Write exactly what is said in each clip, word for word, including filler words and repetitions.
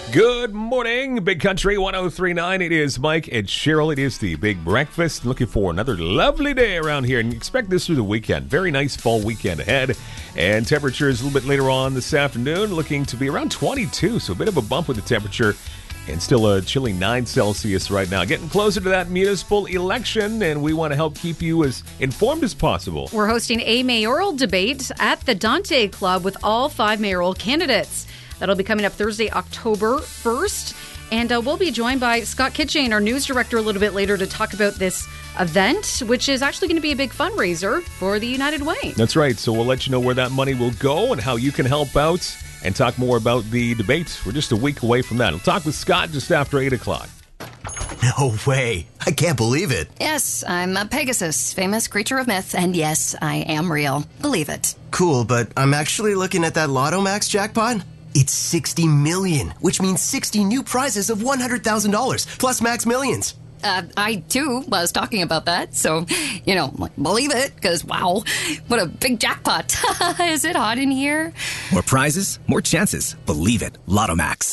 Good morning, Big Country one oh three point nine. It is Mike and Cheryl. It is the Big Breakfast. Looking for another lovely day around here, and expect this through the weekend. Very nice fall weekend ahead, and temperatures a little bit later on this afternoon looking to be around twenty-two, so a bit of a bump with the temperature, and still a chilly nine Celsius right now. Getting closer to that municipal election, and we want to help keep you as informed as possible. We're hosting a mayoral debate at the Dante Club with all five mayoral candidates. That'll be coming up Thursday, October first. And uh, we'll be joined by Scott Kitching, our news director, a little bit later to talk about this event, which is actually going to be a big fundraiser for the United Way. That's right. So we'll let you know where that money will go and how you can help out and talk more about the debate. We're just a week away from that. We'll talk with Scott just after eight o'clock. No way. I can't believe it. Yes, I'm a Pegasus, famous creature of myth, and yes, I am real. Believe it. Cool, but I'm actually looking at that Lotto Max jackpot. It's sixty million, which means sixty new prizes of one hundred thousand dollars, plus Max Millions. Uh, I, too, was talking about that, so, you know, believe it, because, wow, what a big jackpot. Is it hot in here? More prizes, more chances. Believe it. Lotto Max.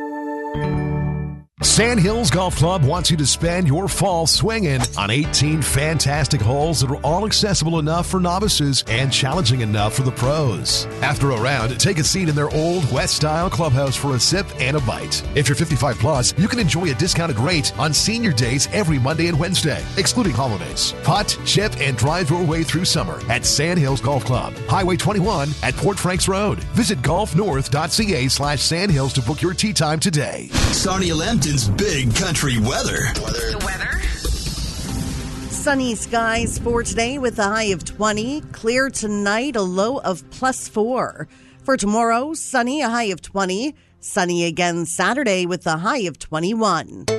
Sandhills Golf Club wants you to spend your fall swinging on eighteen fantastic holes that are all accessible enough for novices and challenging enough for the pros. After a round, take a seat in their old West-style clubhouse for a sip and a bite. If you're fifty-five plus, you can enjoy a discounted rate on senior days every Monday and Wednesday, excluding holidays. Putt, chip, and drive your way through summer at Sandhills Golf Club, Highway twenty-one at Port Franks Road. Visit golfnorth.ca slash sandhills to book your tee time today. Sarnia Lambton's Big Country weather. Weather. The weather. Sunny skies for today with a high of twenty. Clear tonight, a low of plus four. For tomorrow, sunny, a high of twenty. Sunny again Saturday with a high of twenty-one.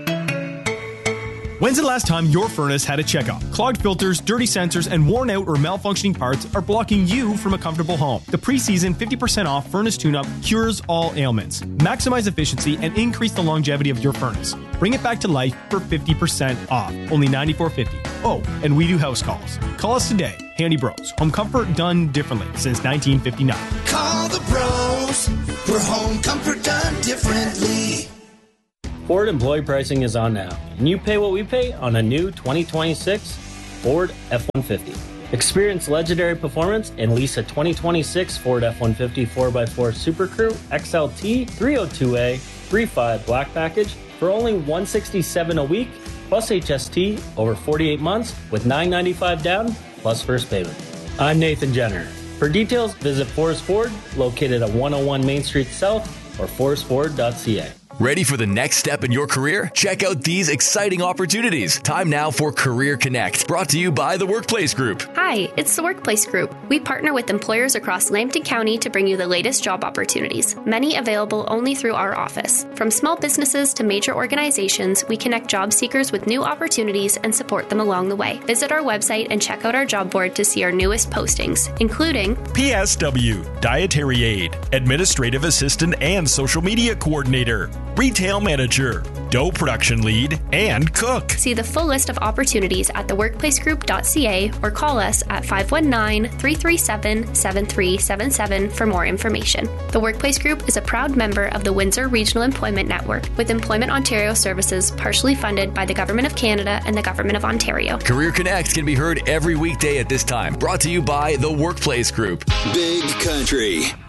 When's the last time your furnace had a checkup? Clogged filters, dirty sensors, and worn out or malfunctioning parts are blocking you from a comfortable home. The preseason fifty percent off furnace tune-up cures all ailments. Maximize efficiency and increase the longevity of your furnace. Bring it back to life for fifty percent off. Only ninety-four fifty. Oh, and we do house calls. Call us today. Handy Bros. Home comfort done differently since nineteen fifty-nine. Call the pros for home comfort done differently. Ford employee pricing is on now, and you pay what we pay on a new twenty twenty-six Ford F one fifty. Experience legendary performance and lease a twenty twenty-six Ford F one fifty four by four Super Crew X L T three oh two A three point five Black Package for only one hundred sixty-seven dollars a week, plus H S T over forty-eight months with nine ninety-five down, plus first payment. I'm Nathan Jenner. For details, visit Forest Ford, located at one oh one Main Street South, or forest ford dot c a. Ready for the next step in your career? Check out these exciting opportunities. Time now for Career Connect, brought to you by the Workplace Group. Hi, it's the Workplace Group. We partner with employers across Lambton County to bring you the latest job opportunities, many available only through our office. From small businesses to major organizations, we connect job seekers with new opportunities and support them along the way. Visit our website and check out our job board to see our newest postings, including P S W, Dietary Aid, Administrative Assistant and Social Media Coordinator, Retail Manager, Dough Production Lead, and Cook. See the full list of opportunities at the workplace group dot c a or call us at five one nine, three three seven, seven three seven seven for more information. The Workplace Group is a proud member of the Windsor Regional Employment Network, with Employment Ontario services partially funded by the Government of Canada and the Government of Ontario. Career Connect can be heard every weekday at this time, brought to you by the Workplace Group. Big Country.